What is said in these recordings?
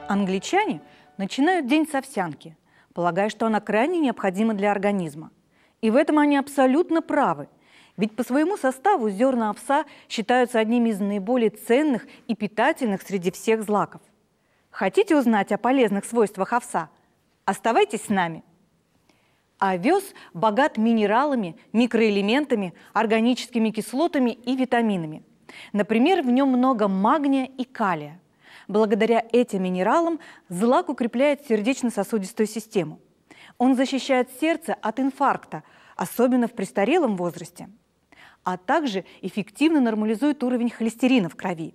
Англичане начинают день с овсянки, полагая, что она крайне необходима для организма. И в этом они абсолютно правы. Ведь по своему составу зерна овса считаются одними из наиболее ценных и питательных среди всех злаков. Хотите узнать о полезных свойствах овса? Оставайтесь с нами. Овес богат минералами, микроэлементами, органическими кислотами и витаминами. Например, в нем много магния и калия. Благодаря этим минералам злак укрепляет сердечно-сосудистую систему. Он защищает сердце от инфаркта, особенно в престарелом возрасте, а также эффективно нормализует уровень холестерина в крови.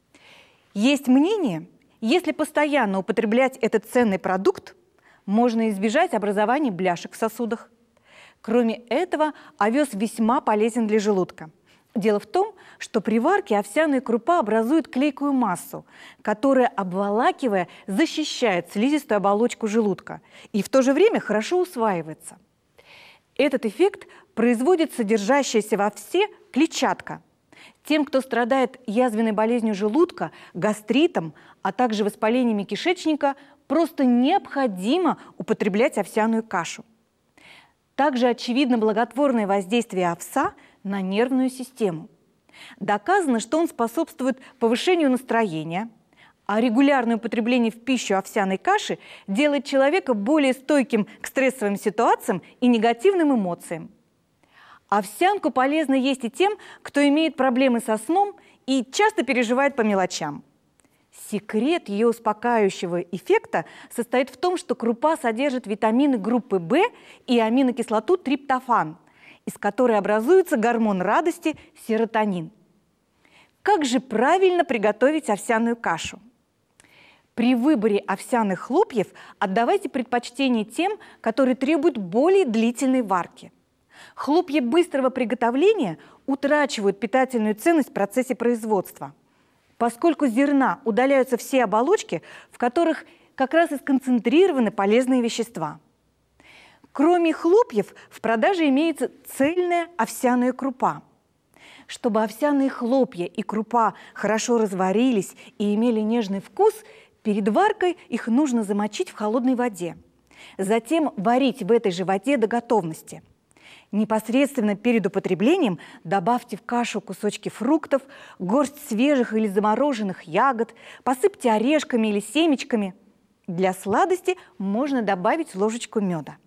Есть мнение, если постоянно употреблять этот ценный продукт, можно избежать образования бляшек в сосудах. Кроме этого, овес весьма полезен для желудка. Дело в том, что при варке овсяная крупа образует клейкую массу, которая, обволакивая, защищает слизистую оболочку желудка и в то же время хорошо усваивается. Этот эффект производит содержащаяся в овсе клетчатка. Тем, кто страдает язвенной болезнью желудка, гастритом, а также воспалениями кишечника, просто необходимо употреблять овсяную кашу. Также очевидно благотворное воздействие овса на нервную систему. Доказано, что он способствует повышению настроения, а регулярное употребление в пищу овсяной каши делает человека более стойким к стрессовым ситуациям и негативным эмоциям. Овсянку полезно есть и тем, кто имеет проблемы со сном и часто переживает по мелочам. Секрет ее успокаивающего эффекта состоит в том, что крупа содержит витамины группы В и аминокислоту триптофан, из которой образуется гормон радости серотонин. Как же правильно приготовить овсяную кашу? При выборе овсяных хлопьев отдавайте предпочтение тем, которые требуют более длительной варки. Хлопья быстрого приготовления утрачивают питательную ценность в процессе производства, поскольку зерна удаляются все оболочки, в которых как раз и сконцентрированы полезные вещества. Кроме хлопьев в продаже имеется цельная овсяная крупа. Чтобы овсяные хлопья и крупа хорошо разварились и имели нежный вкус, перед варкой их нужно замочить в холодной воде. Затем варить в этой же воде до готовности. Непосредственно перед употреблением добавьте в кашу кусочки фруктов, горсть свежих или замороженных ягод, посыпьте орешками или семечками. Для сладости можно добавить ложечку меда.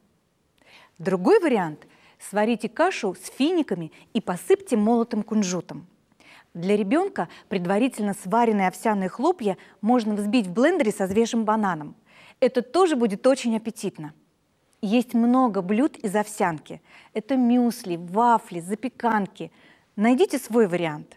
Другой вариант – сварите кашу с финиками и посыпьте молотым кунжутом. Для ребенка предварительно сваренные овсяные хлопья можно взбить в блендере со свежим бананом. Это тоже будет очень аппетитно. Есть много блюд из овсянки. Это мюсли, вафли, запеканки. Найдите свой вариант.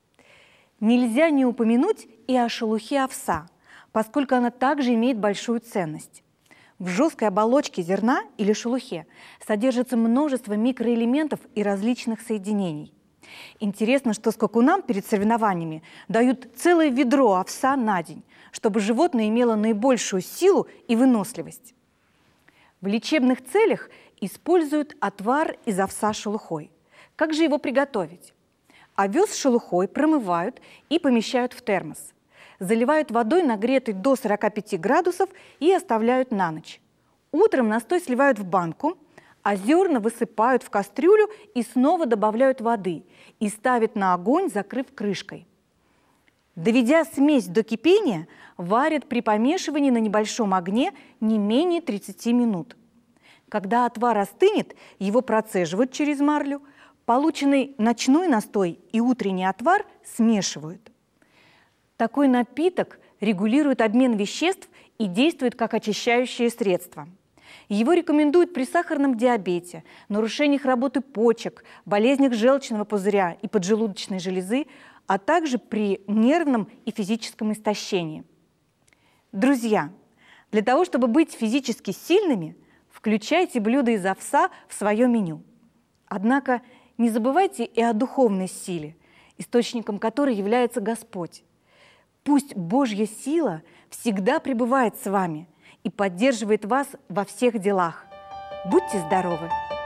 Нельзя не упомянуть и о шелухе овса, поскольку она также имеет большую ценность. В жесткой оболочке зерна или шелухе содержится множество микроэлементов и различных соединений. Интересно, что скакунам перед соревнованиями дают целое ведро овса на день, чтобы животное имело наибольшую силу и выносливость. В лечебных целях используют отвар из овса с шелухой. Как же его приготовить? Овес с шелухой промывают и помещают в термос. Заливают водой, нагретой до 45 градусов, и оставляют на ночь. Утром настой сливают в банку, а зерна высыпают в кастрюлю и снова добавляют воды и ставят на огонь, закрыв крышкой. Доведя смесь до кипения, варят при помешивании на небольшом огне не менее 30 минут. Когда отвар остынет, его процеживают через марлю, полученный ночной настой и утренний отвар смешивают. Такой напиток регулирует обмен веществ и действует как очищающее средство. Его рекомендуют при сахарном диабете, нарушениях работы почек, болезнях желчного пузыря и поджелудочной железы, а также при нервном и физическом истощении. Друзья, для того, чтобы быть физически сильными, включайте блюда из овса в свое меню. Однако не забывайте и о духовной силе, источником которой является Господь. Пусть Божья сила всегда пребывает с вами и поддерживает вас во всех делах. Будьте здоровы!